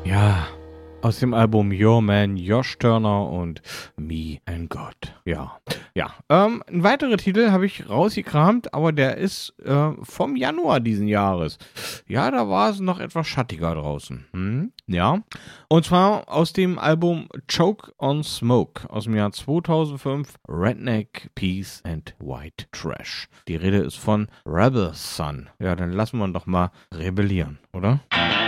Ja, aus dem Album Your Man, Josh Turner und Me and God. Ja, ja. Ein weiterer Titel habe ich rausgekramt, aber der ist vom Januar diesen Jahres. Ja, da war es noch etwas schattiger draußen. Ja. Und zwar aus dem Album Choke on Smoke aus dem Jahr 2005, Redneck, Peace and White Trash. Die Rede ist von Rebel Son. Ja, dann lassen wir doch mal rebellieren, oder?